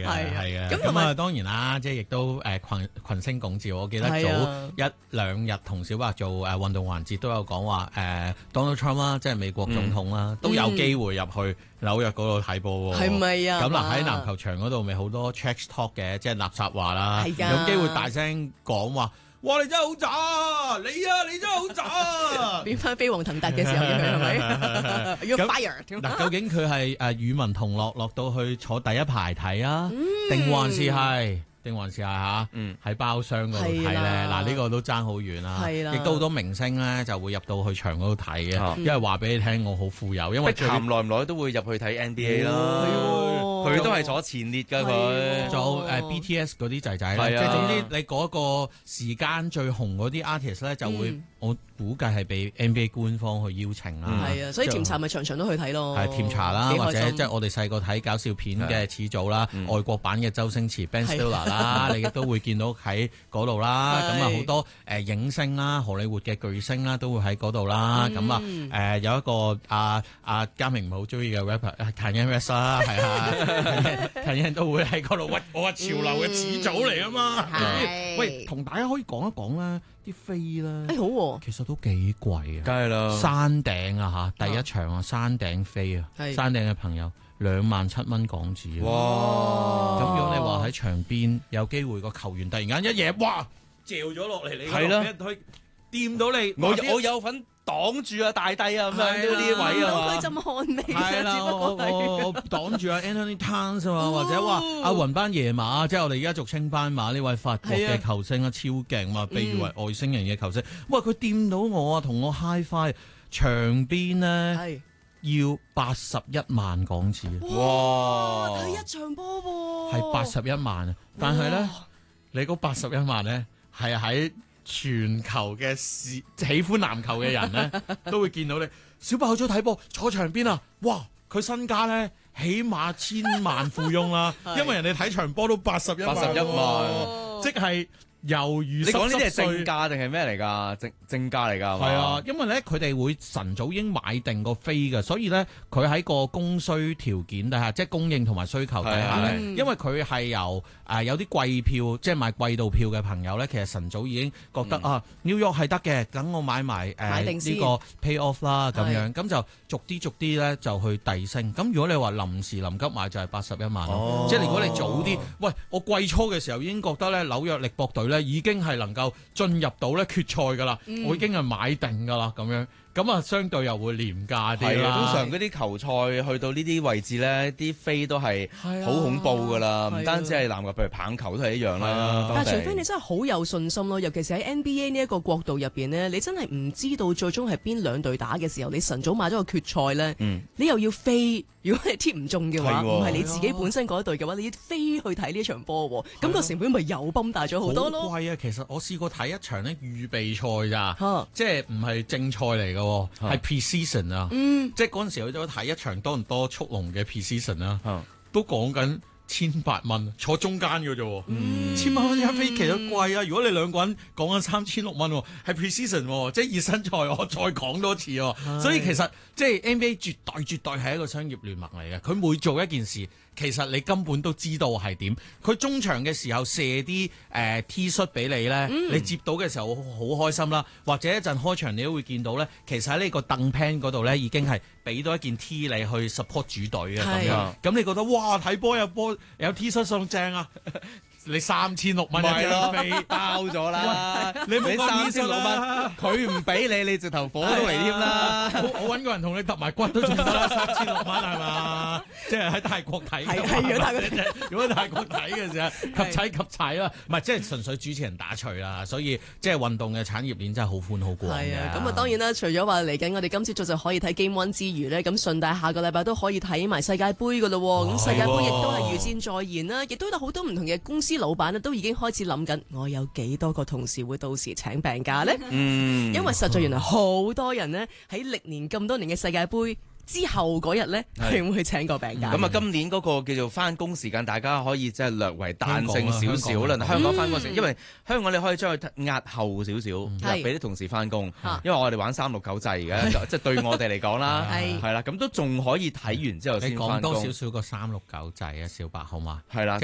係嘅。 咁同埋當然啦，即係亦都群星拱照。我記得早一兩日同小白做運動環節都有講話Donald Trump 啦，即係美國總統啦，都有機會入去紐約嗰度睇波喎。 係咪啊？ 咁嗱喺籃球場嗰度咪好多 trash talk 嘅，即係垃圾話啦，有機會大聲講話。哇！你真係好渣，你真係好渣， 變翻飛黃騰達嘅時候係咪？要 fire 嗱，究竟佢係與民同樂落到去坐第一排睇啊，定還是係嚇喺包廂嗰度睇咧？嗱，呢個都爭好遠啦，亦都好多明星咧就會入到去場嗰度睇嘅，因為話俾你聽，我好富有，因為碧咸耐唔耐都會入去睇 NBA 啦，佢都係坐前列㗎佢， 仲有BTS 嗰啲仔仔啦，即係總之你嗰個時間最紅嗰啲 artist 咧就會。我估計係被 NBA 官方去邀請啦， 係啊，所以甜茶咪場場都去睇咯， 係甜茶啦，或者即係我哋細個睇搞笑片嘅始祖啦，外國版嘅周星馳 Ben Stiller 啦，你亦都會見到喺嗰度啦。咁啊好多影星啦，荷里活嘅巨星啦，都會喺嗰度啦。咁啊有一個阿嘉明唔係好中意嘅 rapper Kanye West 啦，係啊，Kanye都會喺嗰度。喂，我係潮流嘅始祖嚟啊嘛。喂，同大家可以講一講啦。啲飛咧， 好喎， 其實都幾貴啊！ 梗係啦， 山頂啊嚇，第一場啊，山頂飛啊，山頂嘅朋友27,000蚊港紙。 哇！ 咁如果你話喺場邊有機會個球員突然間一嘢，哇，掉咗落嚟，你係啦，佢掂到你， 我有份擋住啊大帝啊咁樣呢啲位啊嘛， 佢浸汗味係啦，我擋住阿 Anthony Towns 啊，或者話阿雲班爺馬，即係我哋而家俗稱斑馬呢位法國嘅球星啊，超勁嘛，被譽為外星人嘅球星。哇，佢掂到我啊，同我 high five，場邊咧要81萬港紙。 哇！睇一場波喎， 係81萬啊！但係咧，你嗰81萬咧係喺全球嘅喜歡籃球嘅人咧，都會見到你。小白去咗睇波，坐場邊啊！哇，佢身家咧起碼1000萬富翁啦，因為人哋睇場波都81萬，即係猶如你講呢啲係正價定係咩嚟㗎？正價嚟㗎係嘛？ 係啊，因為咧佢哋會晨早已經買定個飛嘅，所以咧佢喺個供需條件底下，即係供應同埋需求底下咧，因為佢係由有啲貴票，即係買貴度票嘅朋友咧，其實晨早已經覺得New York 係得嘅，等我買埋呢個 pay off 啦咁樣，咁就逐啲咧就去遞升。咁如果你話臨時臨急買就係81萬咯，即係如果你早啲，喂，我季初嘅時候已經覺得咧紐約力搏隊咧已經係能夠進入到咧決賽㗎啦。我已經係買定㗎啦，咁樣咁啊，相對又會廉價啲啦。 通常嗰啲球賽去到呢啲位置咧，啲飛都係好恐怖㗎啦，唔單止係籃球，譬如棒球都係一樣啦。 但係除非你真係好有信心咯，尤其是喺 NBA 呢一個國度入邊呢，你真係唔知道最終係邊兩隊打嘅時候，你晨早買咗個決賽咧，你又要飛。如果你貼唔中嘅話，唔係你自己本身嗰一隊嘅話，你要飛去睇呢場波喎，咁個成本咪又泵大咗好多咯。 好貴啊！其實我試過睇一場咧預備賽咋，即係唔係正賽嚟嘅，係 pre-season 啊，即係嗰陣時去咗睇一場多倫多速龍嘅 pre-season 啊，都講緊1800蚊，坐中間嘅啫，1000蚊一飛其實貴啊！如果你兩個人講緊3600蚊，係 pre-season，即係熱身賽，我再講多次喎。所以其實即係 NBA 絕對係一個商業聯盟嚟嘅，佢每做一件事，其實你根本都知道係點。佢中場嘅時候射啲T 恤俾你咧，你接到嘅時候好開心啦。或者一陣開場你都會見到咧，其實喺呢個凳 pan 嗰度咧已經係俾到一件 T 你去 support 主隊嘅咁樣。咁你覺得哇睇波有 T 恤送正啊！你3600蚊一張飛包咗啦， 你冇 3600蚊，佢唔俾你，你直頭火都嚟添啦！ 我揾個人同你揼埋骨都仲得啦，3600蚊係嘛？即係喺泰國睇，如果泰國睇嘅時候及齊啦，唔係即係純粹主持人打趣啦，所以即係運動嘅產業鏈真係好寬好廣嘅。 係啊，咁啊當然啦，除咗話嚟緊我哋今朝早就可以睇 Game One 之餘呢，咁順帶下個禮拜都可以睇埋世界盃噶咯。咁世界盃亦都係如箭在弦啦，亦都有好多唔同嘅公司老闆咧都已經開始諗緊，我有幾多個同事會到時請病假呢？因為實在原來好多人呢喺歷年咁多年嘅世界盃之後嗰日咧，係會去請個病假。 咁啊，今年嗰個叫做翻工時間，大家可以即係略為彈性少少啦。香港翻工時，因為香港你可以將佢壓後少少，俾啲同事翻工。因為我哋玩369制而家，即係對我哋嚟講啦，係啦，咁都仲可以睇完之後先翻工。 你講多少少個369制啊，小白好嘛？ 係啦，